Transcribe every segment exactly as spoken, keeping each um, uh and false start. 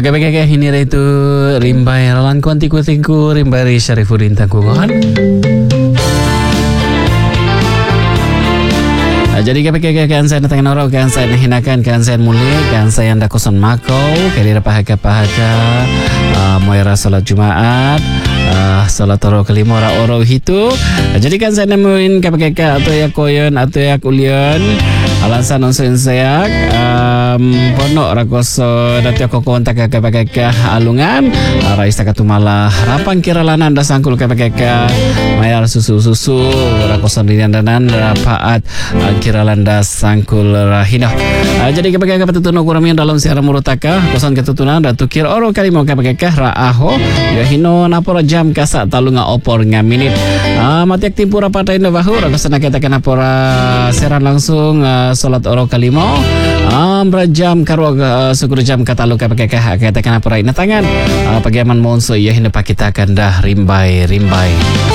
Kaya ini itu rimbai ralan kuan tiku tiku rimbai Syarifuddin Tangkungan. Jadi kaya kan saya datang orang kan saya hinakan kan saya mulai kan saya anda kosan makau kali pahaga pahaga moira salat Jumaat salat oro kelima ora oro itu. Jadi kan saya nemuin kaya atau ya koyon atau ya kulion alasan onsen saya um, ponok rakoso dati ako kontak kaya alungan rais takatu malah rapang kira lanan da sangkul kaya mayar susu-susu rakoson dinandanan rapaat kira landa sangkul rahina. Jadi kaya ketutunan kuramian dalam siaran murutaka kosan ketutunan datu kira oro kali mau kaya raaho ya hino napora jam kasak talunga opor nga minit. Matiak timpura patay na bahu rakosan nakita ka napora siaran langsung salat oro kalimo ambra jam karo uh, syukur jam katalu kapake kah katakan apa rai na tangan uh, pagiaman monso ya hina pakitakan dah rimbai rimbai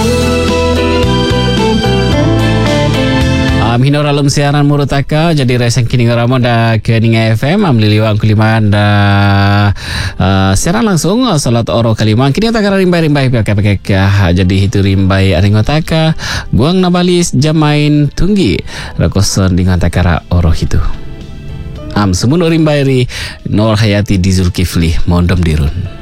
um, hinora lum siaran murutaka jadi reseng kini ngoramo da keninga F M am liliwang kuliman da uh, siaran langsung uh, salat oro kalima kini takara rimbai rimbai kapake kah jadi itu rimbai aringotaka guang nabalis jamain tunggi rakoson dengan takara oro itu am semun rimbai ri Nur Hayati di Zulkifli mondom dirun.